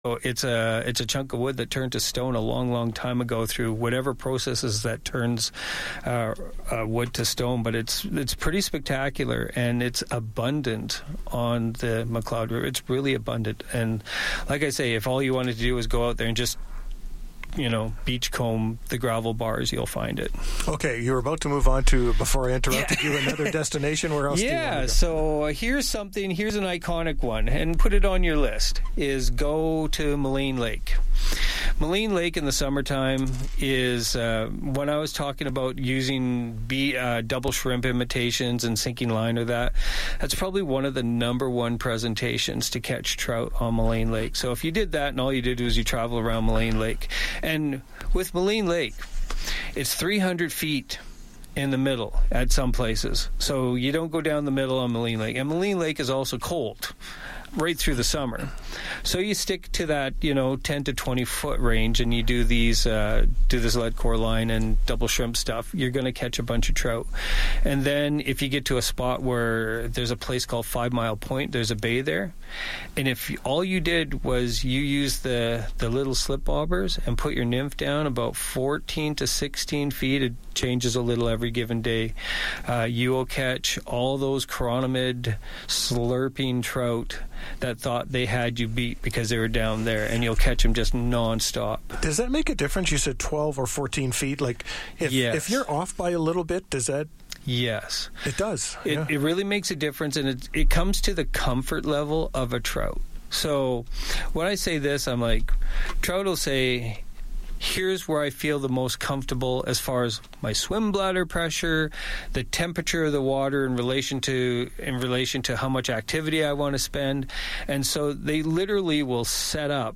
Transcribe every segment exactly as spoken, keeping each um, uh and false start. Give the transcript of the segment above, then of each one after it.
It's a it's a chunk of wood that turned to stone a long, long time ago through whatever processes that turns uh, uh, wood to stone. But it's it's pretty spectacular, and it's abundant on the McLeod River. It's really abundant, and like I say, if all you wanted to do was go out there and just you know, beachcomb the gravel bars, you'll find it. Okay, you were about to move on to, before I interrupted yeah. you, another destination. Where else yeah, do you want to go? So uh, here's something, here's an iconic one, and put it on your list, is go to Maligne Lake. Maligne Lake in the summertime is, uh, when I was talking about using be, uh, double shrimp imitations and sinking line or that, that's probably one of the number one presentations to catch trout on Maligne Lake. So if you did that and all you did was you travel around Maligne Lake, and with Maligne Lake, it's three hundred feet in the middle at some places. So you don't go down the middle on Maligne Lake. And Maligne Lake is also cold right through the summer. So you stick to that, you know, ten to twenty foot range, and you do these, uh, do this lead core line and double shrimp stuff. You're going to catch a bunch of trout. And then if you get to a spot where there's a place called Five Mile Point, there's a bay there. And if all you did was you use the, the little slip bobbers and put your nymph down about fourteen to sixteen feet, it changes a little every given day, uh, you will catch all those chironomid slurping trout that thought they had you beat because they were down there, and you'll catch them just nonstop. Does that make a difference? You said twelve or fourteen feet. Like, if, yes. if you're off by a little bit, does that... Yes. It does. It, yeah. it really makes a difference, and it, it comes to the comfort level of a trout. So when I say this, I'm like, trout will say, here's where I feel the most comfortable as far as my swim bladder pressure, the temperature of the water in relation to in relation to how much activity I want to spend. And so they literally will set up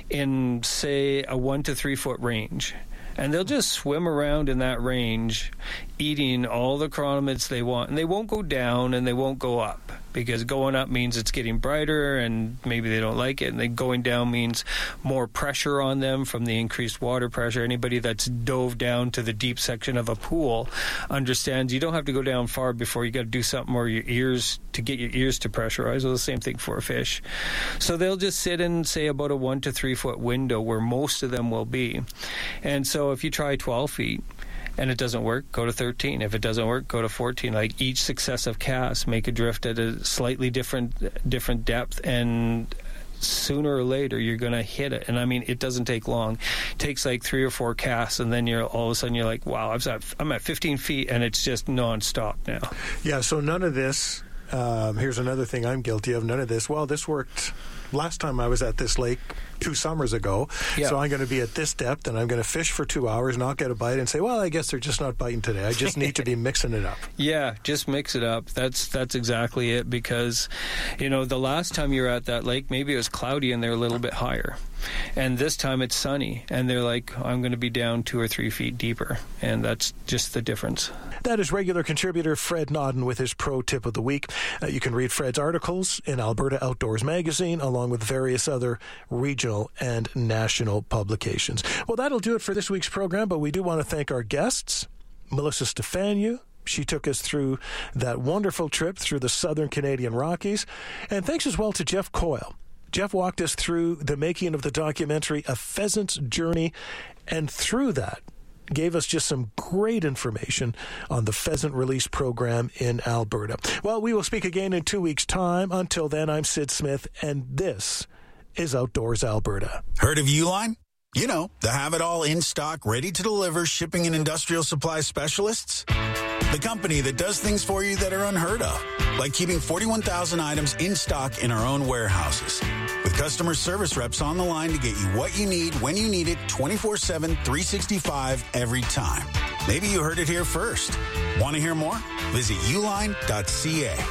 in, say, a one to three foot range. And they'll just swim around in that range, eating all the chironomids they want. And they won't go down and they won't go up, because going up means it's getting brighter and maybe they don't like it. And then going down means more pressure on them from the increased water pressure. Anybody that's dove down to the deep section of a pool understands you don't have to go down far before you got to do something where your ears, to get your ears to pressurize. Well, the same thing for a fish. So they'll just sit in, say, about a one to three foot window where most of them will be. And so if you try twelve feet, and it doesn't work, go to thirteen. If it doesn't work, go to fourteen. Like, each successive cast, make a drift at a slightly different different depth, and sooner or later you're going to hit it. And I mean, it doesn't take long. It takes like three or four casts, and then you're all of a sudden you're like, wow, I'm at, I'm at fifteen feet, and it's just nonstop now. Yeah, so none of this, um, here's another thing I'm guilty of, none of this, well, this worked last time I was at this lake two summers ago, yeah. So I'm going to be at this depth, and I'm going to fish for two hours, not get a bite, and say, well, I guess they're just not biting today. I just need to be mixing it up. Yeah, just mix it up. That's that's exactly it, because, you know, the last time you were at that lake, maybe it was cloudy and they're a little bit higher. And this time it's sunny, and they're like, I'm going to be down two or three feet deeper, and that's just the difference. That is regular contributor Fred Nodden with his Pro Tip of the Week. Uh, you can read Fred's articles in Alberta Outdoors Magazine, along with various other regional and national publications. Well, that'll do it for this week's program, but we do want to thank our guests, Melissa Stefaniou. She took us through that wonderful trip through the Southern Canadian Rockies. And thanks as well to Jeff Coyle. Jeff walked us through the making of the documentary A Pheasant's Journey, and through that gave us just some great information on the pheasant release program in Alberta. Well, we will speak again in two weeks' time. Until then, I'm Sid Smith, and this is Outdoors Alberta. Heard of Uline? You know, the have-it-all in-stock, ready-to-deliver shipping and industrial supply specialists. The company that does things for you that are unheard of, like keeping forty-one thousand items in stock in our own warehouses. With customer service reps on the line to get you what you need, when you need it, twenty-four seven, three sixty-five, every time. Maybe you heard it here first. Want to hear more? Visit uline dot c a.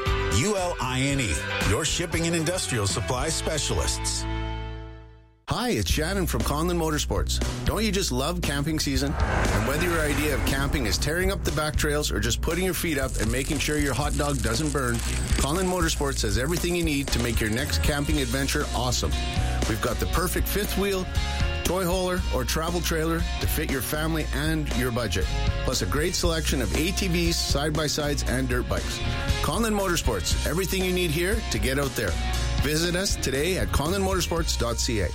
U L I N E, your shipping and industrial supply specialists. Hi, it's Shannon from Conlin Motorsports. Don't you just love camping season? And whether your idea of camping is tearing up the back trails or just putting your feet up and making sure your hot dog doesn't burn, Conlin Motorsports has everything you need to make your next camping adventure awesome. We've got the perfect fifth wheel, toy hauler, or travel trailer to fit your family and your budget. Plus a great selection of A T Vs, side-by-sides, and dirt bikes. Conlin Motorsports, everything you need here to get out there. Visit us today at conlin motorsports dot c a.